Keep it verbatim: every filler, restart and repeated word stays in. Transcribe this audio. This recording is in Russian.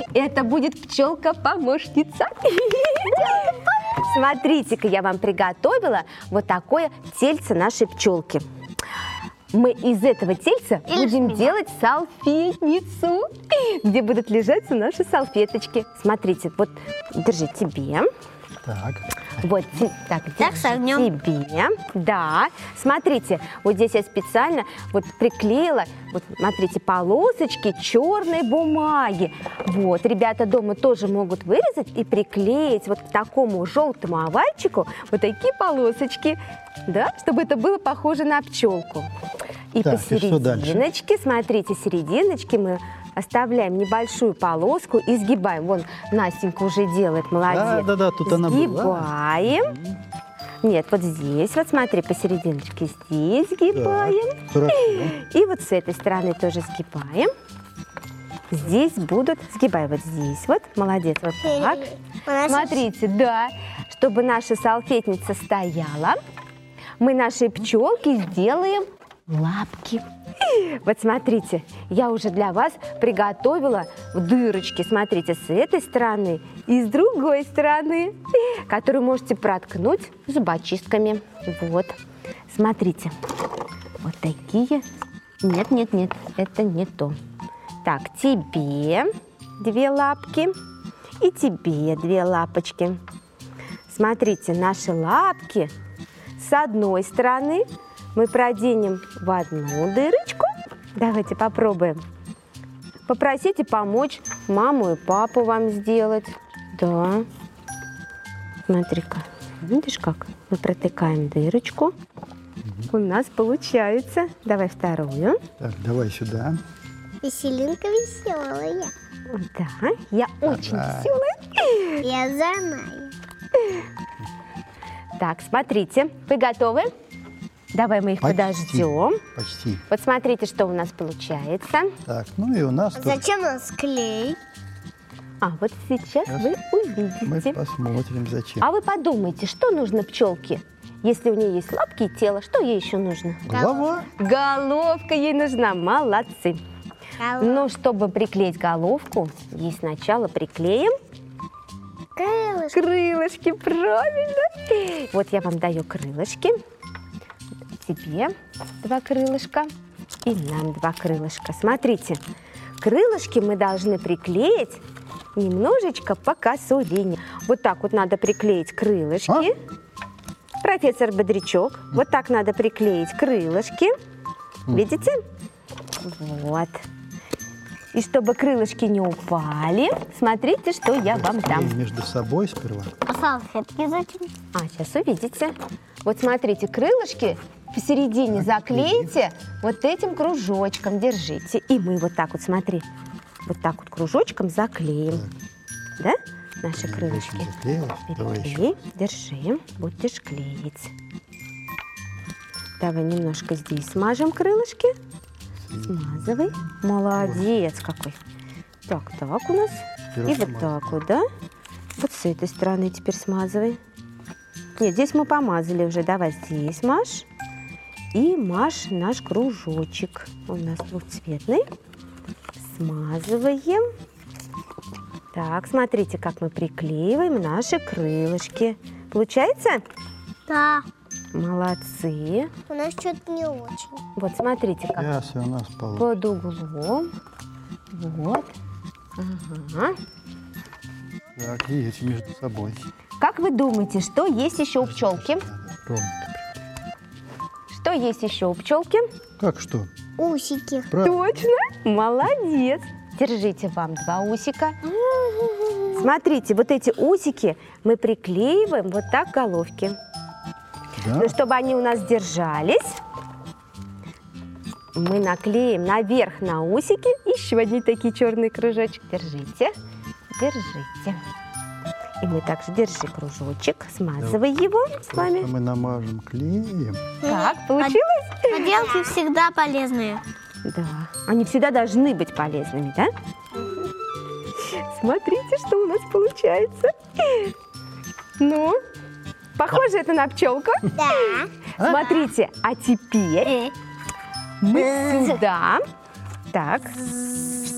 Это будет пчелка-помощница. Смотрите-ка, я вам приготовила вот такое тельце нашей пчелки. Мы из этого тельца Или будем спина. делать салфетницу, где будут лежать наши салфеточки. Смотрите, вот держи тебе. Так. Вот, те- так, Так, держи с огнем. тебе. Да, смотрите, вот здесь я специально вот приклеила, вот смотрите, полосочки черной бумаги. Вот, ребята дома тоже могут вырезать и приклеить вот к такому желтому овальчику вот такие полосочки, да, чтобы это было похоже на пчелку. И Так, и что дальше? посерединочке, смотрите, серединочки мы оставляем небольшую полоску и сгибаем. Вон, Настенька уже делает, молодец. Да, да, да, тут она была. Сгибаем. Нет, вот здесь, вот смотри, посерединочке здесь сгибаем. Так, хорошо. И вот с этой стороны тоже сгибаем. Здесь будут, сгибай вот здесь вот, молодец, вот так. Смотрите, да, чтобы наша салфетница стояла, мы нашей пчелке сделаем лапки. Вот смотрите, я уже для вас приготовила дырочки, смотрите, с этой стороны и с другой стороны, которые можете проткнуть зубочистками. Вот, смотрите, вот такие. Нет, нет, нет, это не то. Так, тебе две лапки и тебе две лапочки. Смотрите, наши лапки с одной стороны мы проденем в одну дырочку. Давайте попробуем. Попросите помочь маму и папу вам сделать. Да. Смотри-ка. Видишь, как мы протыкаем дырочку. У нас получается. Давай вторую. Так, давай сюда. Веселинка веселая. Да, я очень Давай. веселая. Я знаю. Так, смотрите. Вы готовы? Давай мы их Почти. подождем. Почти. Вот смотрите, что у нас получается. Так, ну и у нас тут Зачем у нас клей? А вот сейчас Сейчас вы мы увидите. посмотрим, зачем. А вы подумайте, что нужно пчелке? Если у нее есть лапки и тело, что ей еще нужно? Голова. Головка ей нужна. Молодцы. Но чтобы приклеить головку, ей сначала приклеим Крылышко. крылышки. Правильно. Вот я вам даю крылышки. Тебе два крылышка и нам два крылышка. Смотрите, крылышки мы должны приклеить немножечко по косой линии. Вот так вот надо приклеить крылышки. Профессор Бодрячок, вот так надо приклеить крылышки. Видите? Вот. И чтобы крылышки не упали, смотрите, что я вам дам. Клей между собой сперва. А салфетки зачем? А, сейчас увидите. Вот смотрите, крылышки посередине заклейте вот этим кружочком, держите. И мы вот так вот, смотри, вот так вот кружочком заклеим. Да? Наши крылышки. Заклеилась? Давай еще. Клей, держи, будешь клеить. Давай немножко здесь смажем крылышки. Смазывай. Молодец какой. Так, так у нас. Сперва И вот смазывай. так вот, да? Вот с этой стороны теперь смазывай. Нет, здесь мы помазали уже. Давай здесь мажь. И мажь наш кружочек. Он у нас двухцветный. Смазываем. Так, смотрите, как мы приклеиваем наши крылышки. Получается? Да. Молодцы. У нас что-то не очень. Вот смотрите, как Сейчас у нас получится. под углом. Вот. Ага. Так, и эти между собой. Как вы думаете, что есть еще у пчелки? Ровно. Что есть еще у пчелки? Как что? Усики. Правильно. Точно? Молодец. Держите вам два усика. Смотрите, вот эти усики мы приклеиваем вот так к головке. Да? Но чтобы они у нас держались, мы наклеим наверх на усики еще одни такие черные кружочки. Держите, держите. И мы также держи кружочек, смазывай его с вами. Просто мы намажем клеем. Так, получилось? Поделки всегда полезные. Да, они всегда должны быть полезными, да? Смотрите, что у нас получается. Ну, похоже это на пчелку? Да. Смотрите, а теперь мы сюда, так,